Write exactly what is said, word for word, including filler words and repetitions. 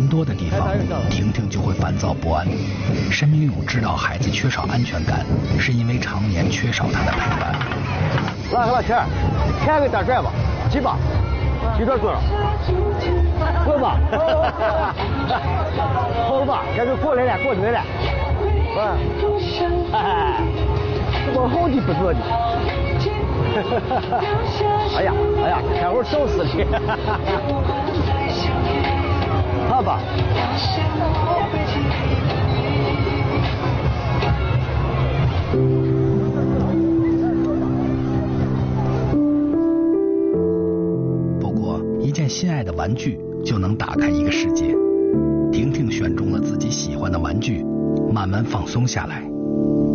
人多的地方，婷婷就会烦躁不安。申明勇知道孩子缺少安全感，是因为常年缺少他的陪伴。 来来钱，钱给大帅吧，几把，几多多少？过吧，好了吧，该给过来了，过来了。啊，哎，我好的不做的。哎呀，哎呀，看我笑死你！好吧。 不过，一件心爱的玩具就能打开一个世界。婷婷选中了自己喜欢的玩具，慢慢放松下来。